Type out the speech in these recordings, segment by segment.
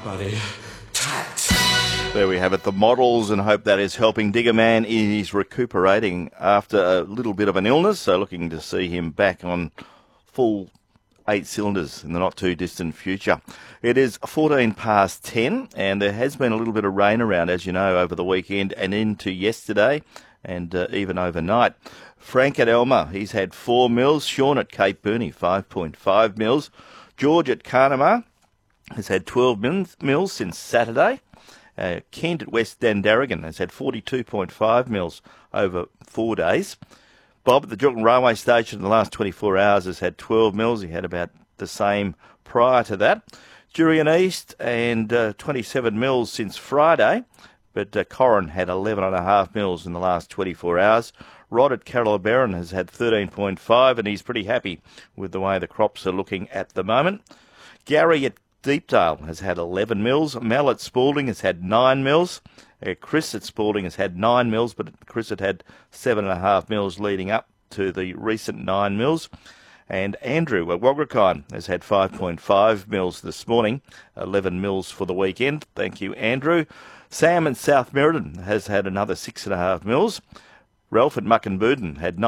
bloody tat. There we have it, the models, and hope that is helping. Digger Man is recuperating after a little bit of an illness, so looking to see him back on full 8 cylinders in the not too distant future. It is 14 past 10, and there has been a little bit of rain around, as you know, over the weekend and into yesterday and even overnight. Frank at Elmer, he's had 4 mils. Sean at Cape Burney, 5.5 mils. George at Carnamah has had 12 mils since Saturday. Kent at West Dandaragan has had 42.5 mils over 4 days. Bob at the Juukan Railway Station in the last 24 hours has had 12 mils. He had about the same prior to that. Jurien East and 27 mils since Friday, but Corrin had 11.5 mils in the last 24 hours. Rod at Carrolabarron has had 13.5, and he's pretty happy with the way the crops are looking at the moment. Gary at Deepdale has had 11 mils. Mel at Spalding has had 9 mils. Chris at Spalding has had 9 mils, but Chris had 7.5 mils leading up to the recent 9 mils. And Andrew at Wagrakine has had 5.5 mils this morning, 11 mils for the weekend. Thank you, Andrew. Sam at South Merredin has had another 6.5 mils. Ralph at Muckenbuden had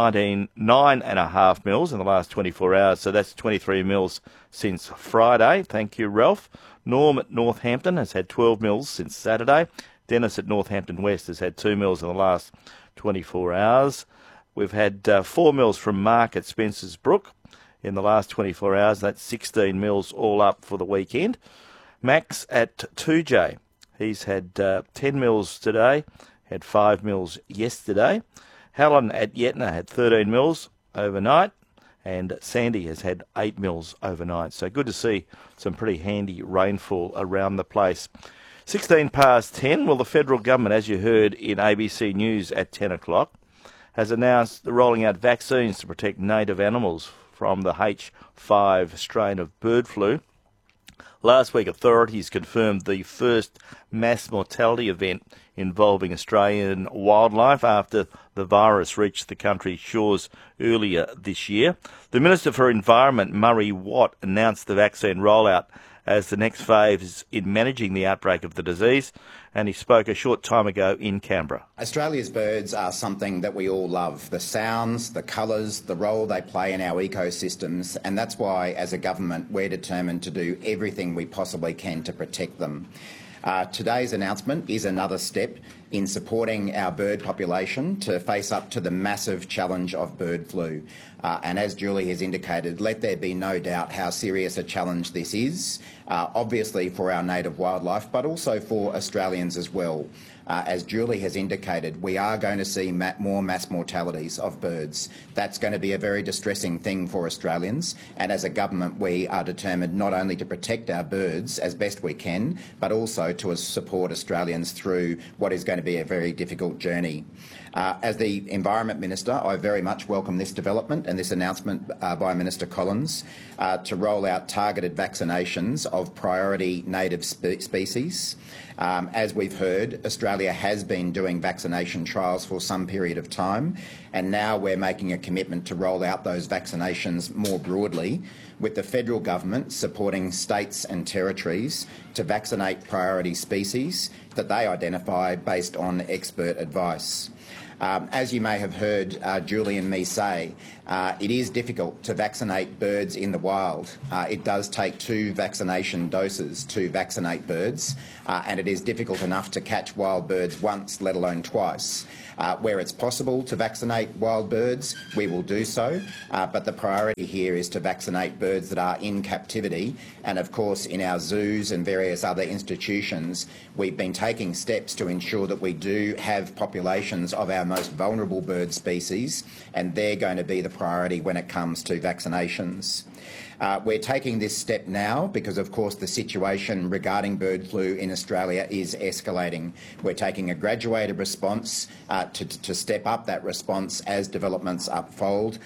9.5 mils in the last 24 hours, so that's 23 mils since Friday. Thank you, Ralph. Norm at Northampton has had 12 mils since Saturday. Dennis at Northampton West has had 2 mils in the last 24 hours. We've had 4 mils from Mark at Spencer's Brook in the last 24 hours. That's 16 mils all up for the weekend. Max at 2J, he's had 10 mils today, had 5 mils yesterday. Helen at Yetna had 13 mils overnight, and Sandy has had 8 mils overnight. So good to see some pretty handy rainfall around the place. 16 past 10, well, the federal government, as you heard in ABC News at 10 o'clock, has announced the rolling out vaccines to protect native animals from the H5 strain of bird flu. Last week, authorities confirmed the first mass mortality event involving Australian wildlife after the virus reached the country's shores earlier this year. The Minister for Environment, Murray Watt, announced the vaccine rollout as the next phase in managing the outbreak of the disease, and he spoke a short time ago in Canberra. Australia's birds are something that we all love. The sounds, the colours, the role they play in our ecosystems, and that's why, as a government, we're determined to do everything we possibly can to protect them. Today's announcement is another step in supporting our bird population to face up to the massive challenge of bird flu. And as Julie has indicated, let there be no doubt how serious a challenge this is, obviously for our native wildlife, but also for Australians as well. As Julie has indicated, we are going to see more mass mortalities of birds. That's going to be a very distressing thing for Australians, and as a government we are determined not only to protect our birds as best we can, but also to support Australians through what is going to be a very difficult journey. As the Environment Minister, I very much welcome this development and this announcement by Minister Collins to roll out targeted vaccinations of priority native species. As we've heard, Australia has been doing vaccination trials for some period of time, and now we're making a commitment to roll out those vaccinations more broadly, with the federal government supporting states and territories to vaccinate priority species that they identify based on expert advice. As you may have heard Julie and me say, it is difficult to vaccinate birds in the wild. It does take 2 vaccination doses to vaccinate birds, and it is difficult enough to catch wild birds once, let alone twice. Where it's possible to vaccinate wild birds, we will do so, but the priority here is to vaccinate birds that are in captivity, and of course in our zoos and various other institutions we've been taking steps to ensure that we do have populations of our most vulnerable bird species, and they're going to be the priority when it comes to vaccinations. We're taking this step now because, of course, the situation regarding bird flu in Australia is escalating. We're taking a graduated response to step up that response as developments unfold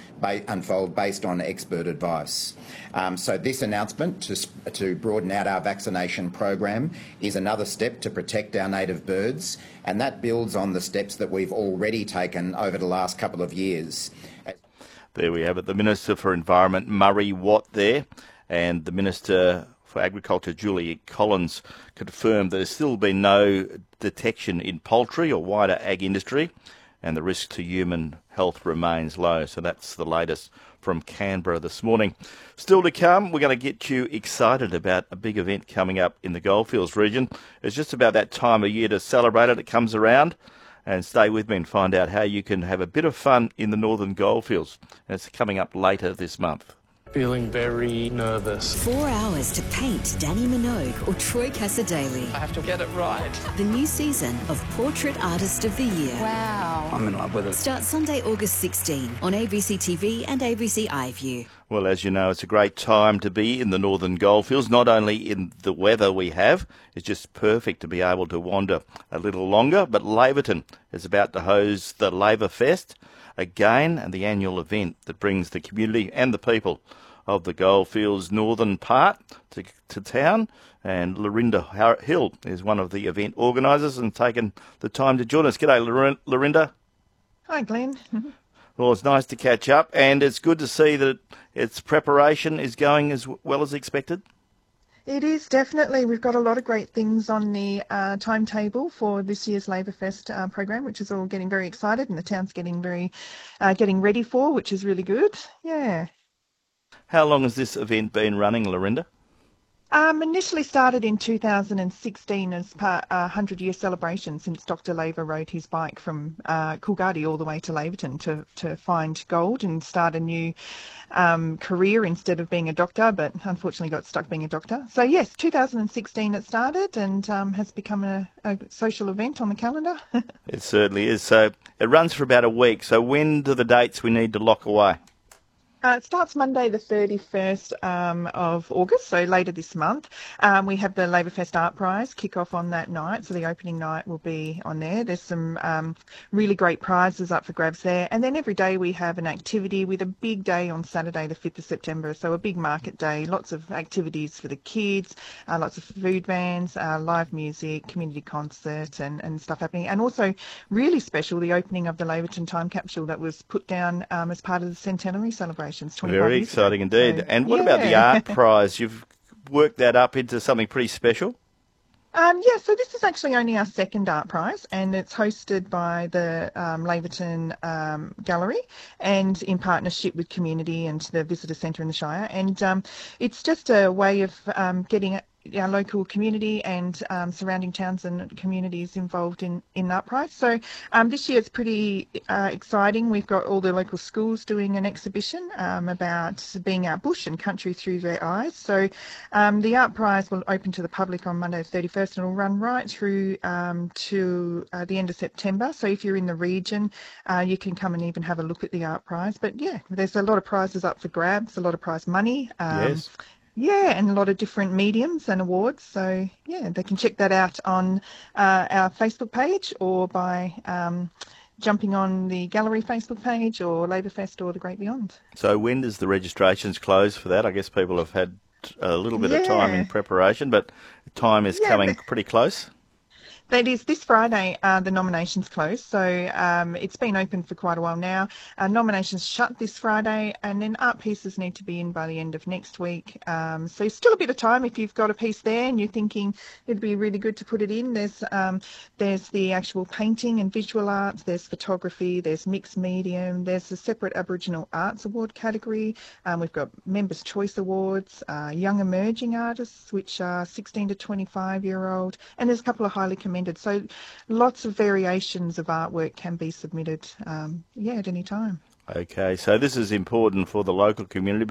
based on expert advice. So this announcement to broaden out our vaccination program is another step to protect our native birds, and that builds on the steps that we've already taken over the last couple of years. There we have it, the Minister for Environment, Murray Watt there, and the Minister for Agriculture, Julie Collins, confirmed that there's still been no detection in poultry or wider ag industry, and the risk to human health remains low. So that's the latest from Canberra this morning. Still to come, we're going to get you excited about a big event coming up in the Goldfields region. It's just about that time of year to celebrate it. It comes around. And stay with me and find out how you can have a bit of fun in the Northern Goldfields. And it's coming up later this month. Feeling very nervous. 4 hours to paint Danny Minogue or Troy Cassadaly. I have to get it right. The new season of Portrait Artist of the Year. Wow. I'm in love with it. Starts Sunday, August 16 on ABC TV and ABC iView. Well, as you know, it's a great time to be in the Northern Goldfields, not only in the weather we have, it's just perfect to be able to wander a little longer, but Laverton is about to host the Labour Fest again, and the annual event that brings the community and the people of the Goldfields northern part to town. And Lorinda Hill is one of the event organisers and taken the time to join us. G'day, Lorinda. Hi, Glenn. Well, it's nice to catch up, and it's good to see that its preparation is going as well as expected. It is, definitely. We've got a lot of great things on the timetable for this year's Labour Fest program, which is all getting very excited, and the town's getting ready for, which is really good. Yeah. How long has this event been running, Lorinda? Initially started in 2016 as part 100-year celebration since Dr. Laver rode his bike from Coolgardie all the way to Laverton to find gold and start a new career instead of being a doctor, but unfortunately got stuck being a doctor. So yes, 2016 it started and has become a social event on the calendar. It certainly is. So it runs for about a week. So when do the dates we need to lock away? It starts Monday the 31st of August, so later this month. We have the Labour Fest Art Prize kick off on that night, so the opening night will be on there. There's some really great prizes up for grabs there. And then every day we have an activity with a big day on Saturday the 5th of September, so a big market day, lots of activities for the kids, lots of food vans, live music, community concert and stuff happening. And also really special, the opening of the Laverton time capsule that was put down as part of the centenary celebration. Very exciting indeed. So, and what about the art prize? You've worked that up into something pretty special? So this is actually only our second art prize, and it's hosted by the Laverton Gallery and in partnership with Community and the Visitor Centre in the Shire. And it's just a way of getting our local community and surrounding towns and communities involved in art prize. So this year it's pretty exciting. We've got all the local schools doing an exhibition about being our bush and country through their eyes. So the art prize will open to the public on Monday the 31st and it'll run right through to the end of September. So if you're in the region, you can come and even have a look at the art prize. But yeah, there's a lot of prizes up for grabs, a lot of prize money. Yes. Yeah, and a lot of different mediums and awards. So, yeah, they can check that out on our Facebook page or by jumping on the Gallery Facebook page or Labourfest or The Great Beyond. So when does the registrations close for that? I guess people have had a little bit of time in preparation, but time is coming pretty close. That is this Friday, the nominations close. So it's been open for quite a while now. Nominations shut this Friday, and then art pieces need to be in by the end of next week. So still a bit of time if you've got a piece there and you're thinking it'd be really good to put it in. There's the actual painting and visual arts. There's photography. There's mixed medium. There's a separate Aboriginal Arts Award category. We've got Members' Choice Awards, Young Emerging Artists, which are 16 to 25-year-old, and there's a couple of highly commended. So lots of variations of artwork can be submitted, at any time. Okay, so this is important for the local community,